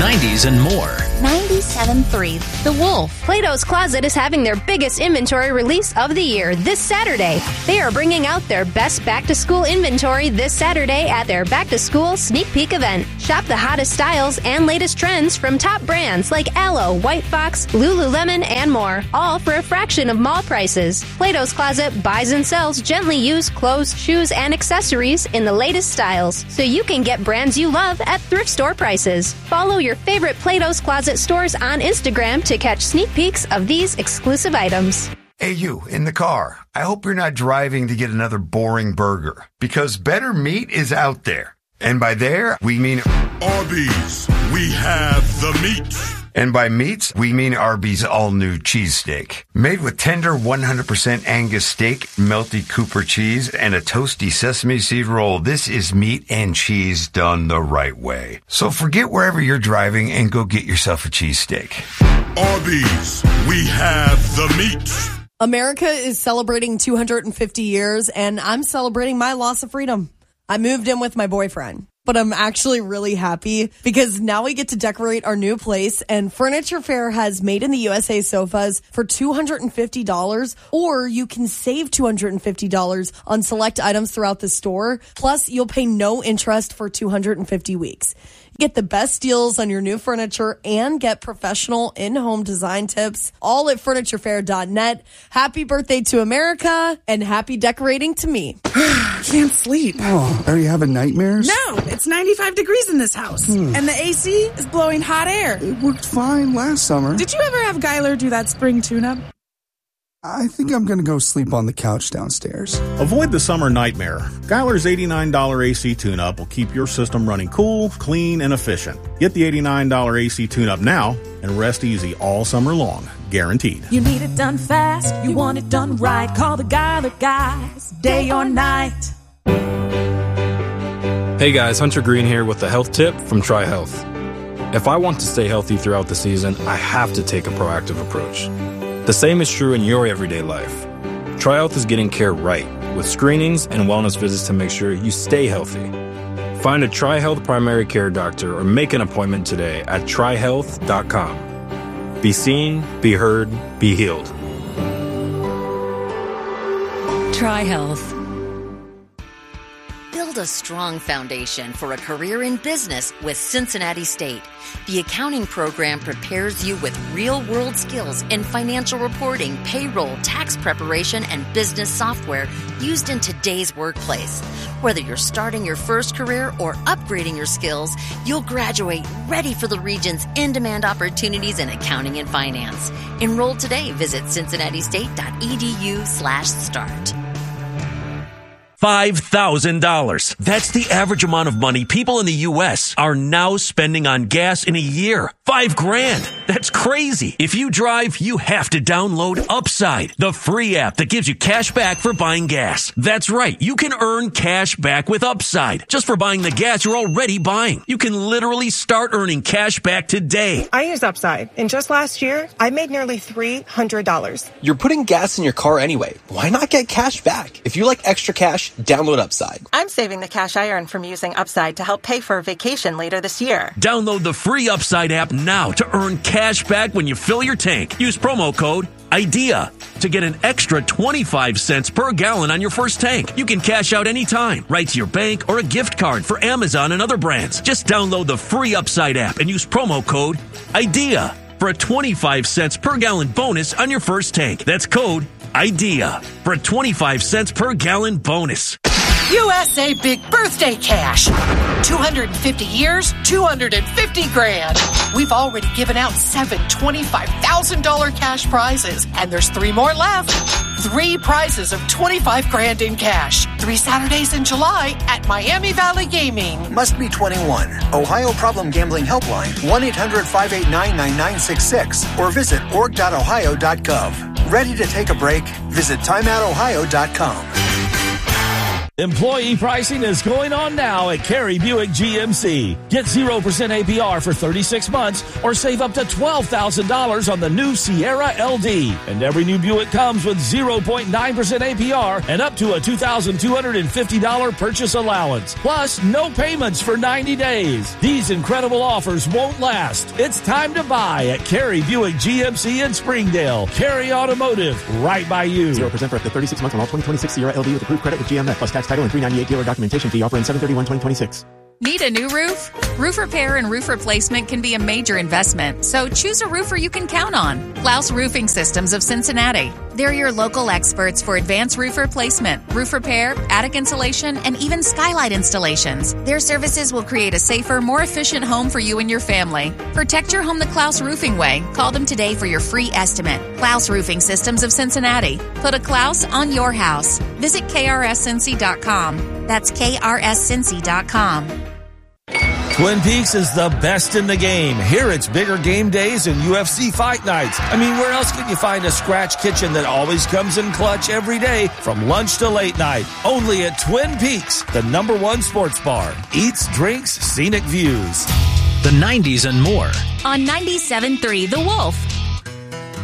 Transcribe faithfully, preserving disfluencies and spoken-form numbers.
nineties, and more. ninety-seven point three The Wolf. Plato's Closet is having their biggest inventory release of the year this Saturday. They are bringing out their best back-to-school inventory this Saturday at their back-to-school sneak peek event. Shop the hottest styles and latest trends from top brands like Aloe, White Fox, Lululemon, and more, all for a fraction of mall prices. Plato's Closet buys and sells gently used clothes, shoes, and accessories in the latest styles, so you can get brands you love at thrift store prices. Follow your favorite Plato's Closet stores on Instagram to catch sneak peeks of these exclusive items. Hey, you, in the car. I hope you're not driving to get another boring burger, because better meat is out there. And by there, we mean Arby's. We have the meat. And by meats, we mean Arby's all-new cheesesteak. Made with tender one hundred percent Angus steak, melty Cooper cheese, and a toasty sesame seed roll, this is meat and cheese done the right way. So forget wherever you're driving and go get yourself a cheesesteak. Arby's, we have the meat. America is celebrating two hundred fifty years, and I'm celebrating my loss of freedom. I moved in with my boyfriend, but I'm actually really happy because now we get to decorate our new place, and Furniture Fair has made in the U S A sofas for two hundred fifty dollars, or you can save two hundred fifty dollars on select items throughout the store. Plus, you'll pay no interest for two hundred fifty weeks. Get the best deals on your new furniture and get professional in-home design tips, all at furniture fair dot net. Happy birthday to America and happy decorating to me. Can't sleep. Oh, are you having nightmares? No, it's ninety-five degrees in this house. Hmm. And the A C is blowing hot air. It worked fine last summer. Did you ever have Geiler do that spring tune-up? I think I'm going to go sleep on the couch downstairs. Avoid the summer nightmare. Geiler's eighty-nine dollars A C tune-up will keep your system running cool, clean, and efficient. Get the eighty-nine dollars A C tune-up now and rest easy all summer long. Guaranteed. You need it done fast. You want it done right. Call the Geiler guys, day or night. Hey guys, Hunter Green here with a health tip from TriHealth. If I want to stay healthy throughout the season, I have to take a proactive approach. The same is true in your everyday life. TriHealth is getting care right, with screenings and wellness visits to make sure you stay healthy. Find a TriHealth primary care doctor or make an appointment today at tri health dot com. Be seen, be heard, be healed. TriHealth. Build a strong foundation for a career in business with Cincinnati State. The accounting program prepares you with real-world skills in financial reporting, payroll, tax preparation, and business software used in today's workplace. Whether you're starting your first career or upgrading your skills, you'll graduate ready for the region's in-demand opportunities in accounting and finance. Enroll today. Visit cincinnati state dot e d u slash start. five thousand dollars. That's the average amount of money people in the U S are now spending on gas in a year. Five grand. That's crazy. If you drive, you have to download Upside, the free app that gives you cash back for buying gas. That's right. You can earn cash back with Upside just for buying the gas you're already buying. You can literally start earning cash back today. I use Upside, and just last year, I made nearly three hundred dollars. You're putting gas in your car anyway. Why not get cash back? If you like extra cash, download Upside. I'm saving the cash I earn from using Upside to help pay for a vacation later this year. Download the free Upside app now to earn cash back when you fill your tank. Use promo code IDEA to get an extra twenty-five cents per gallon on your first tank. You can cash out anytime, right to your bank or a gift card for Amazon and other brands. Just download the free Upside app and use promo code IDEA for a twenty-five cents per gallon bonus on your first tank. That's code IDEA for a twenty-five cents per gallon bonus. U S A Big Birthday Cash. two hundred fifty years, two hundred fifty grand. We've already given out seven twenty-five thousand dollars cash prizes, and there's three more left. Three prizes of twenty-five grand in cash. Three Saturdays in July at Miami Valley Gaming. Must be twenty-one. Ohio Problem Gambling Helpline, one eight hundred five eight nine nine nine six six, or visit org dot ohio dot gov. Ready to take a break? Visit time out ohio dot com. Employee pricing is going on now at Cary Buick G M C. Get zero percent A P R for thirty-six months or save up to twelve thousand dollars on the new Sierra L D. And every new Buick comes with zero point nine percent A P R and up to a two thousand two hundred fifty dollars purchase allowance. Plus, no payments for ninety days. These incredible offers won't last. It's time to buy at Cary Buick G M C in Springdale. Cary Automotive, right by you. zero percent for up to thirty-six months on all twenty twenty-six Sierra L D with approved credit with G M F plus tax title and three ninety-eight dealer documentation fee offering seven thirty-one twenty twenty-six. Need a new roof? Roof repair and roof replacement can be a major investment, so choose a roofer you can count on. Klaus Roofing Systems of Cincinnati. They're your local experts for advanced roof replacement, roof repair, attic insulation, and even skylight installations. Their services will create a safer, more efficient home for you and your family. Protect your home the Klaus Roofing way. Call them today for your free estimate. Klaus Roofing Systems of Cincinnati. Put a Klaus on your house. Visit K R S Cincy dot com. That's K R S Cincy dot com. Twin Peaks is the best in the game. Here it's bigger game days and U F C fight nights. I mean, where else can you find a scratch kitchen that always comes in clutch every day from lunch to late night? Only at Twin Peaks, the number one sports bar. Eats, drinks, scenic views. The nineties and more. On ninety-seven point three The Wolf.